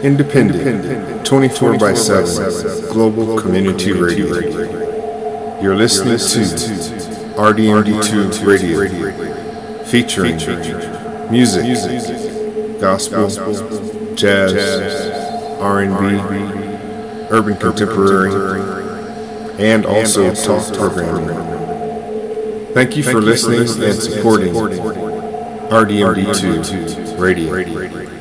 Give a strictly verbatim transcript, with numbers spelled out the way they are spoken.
Independent, twenty-four by seven, Global Community Radio. You're listening to R D M D two Radio, featuring music, gospel, jazz, R and B, urban contemporary, and also talk programming. Thank you for listening and supporting R D M D two Radio.